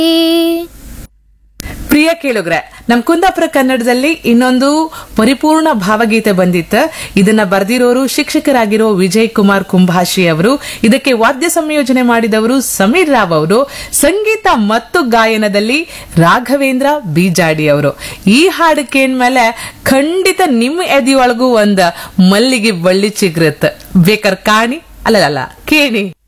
ಪ್ರಿಯ ಕೇಳುಗ್ರೆ, ನಮ್ ಕುಂದಾಪುರ ಕನ್ನಡದಲ್ಲಿ ಇನ್ನೊಂದು ಪರಿಪೂರ್ಣ ಭಾವಗೀತೆ ಬಂದಿತ್ತು. ಇದನ್ನ ಬರೆದಿರೋರು ಶಿಕ್ಷಕರಾಗಿರೋ ವಿಜಯ್ ಕುಮಾರ್ ಕುಂಭಾಶಿ ಅವರು. ಇದಕ್ಕೆ ವಾದ್ಯ ಸಂಯೋಜನೆ ಮಾಡಿದವರು ಸಮೀರ್ ರಾವ್ ಅವರು. ಸಂಗೀತ ಮತ್ತು ಗಾಯನದಲ್ಲಿ ರಾಘವೇಂದ್ರ ಬೀಜಾಡಿ ಅವರು. ಈ ಹಾಡು ಕೇಳ್ಮೇಲೆ ಖಂಡಿತ ನಿಮ್ಮ ಎದೆಯೊಳಗೂ ಒಂದ್ ಮಲ್ಲಿಗೆ ಬಳ್ಳಿ ಚಿಗ್ರತ್. ಬೇಕಾರ ಕಾಣಿ ಅಲ್ಲಲ್ಲ ಕೇಳಿ.